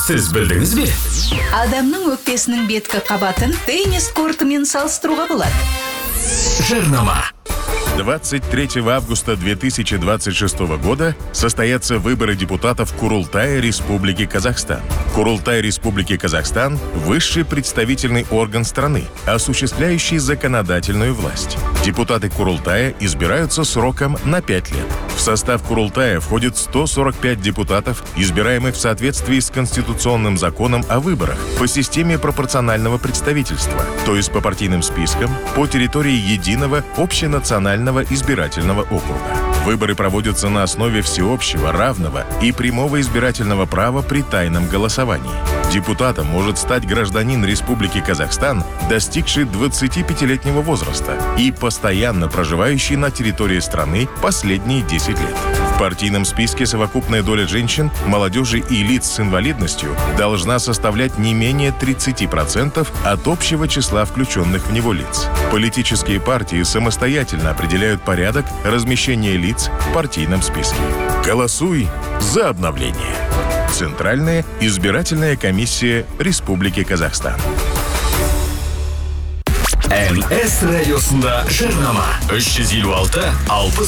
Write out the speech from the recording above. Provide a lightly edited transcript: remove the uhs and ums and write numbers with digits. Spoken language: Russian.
Сіз білдіңізбе? Адамның өкпесінің беткі қабатын теннис кортымен салыстыруға болады. Жарнама. 23 августа 2026 года состоятся выборы депутатов Курултая Республики Казахстан. Курултай Республики Казахстан – высший представительный орган страны, осуществляющий законодательную власть. Депутаты Курултая избираются сроком на 5 лет. В состав Курултая входит 145 депутатов, избираемых в соответствии с Конституционным законом о выборах по системе пропорционального представительства, то есть по партийным спискам, по территории единого общенационального избирательного округа. Выборы проводятся на основе всеобщего, равного и прямого избирательного права при тайном голосовании. Депутатом может стать гражданин Республики Казахстан, достигший 25-летнего возраста и постоянно проживающий на территории страны последние 10 лет. В партийном списке совокупная доля женщин, молодежи и лиц с инвалидностью должна составлять не менее 30% от общего числа включенных в него лиц. Политические партии самостоятельно определяют порядок размещения лиц в партийном списке. Голосуй за обновление. Центральная избирательная комиссия Республики Казахстан. МС радиосында жарнама. 356 60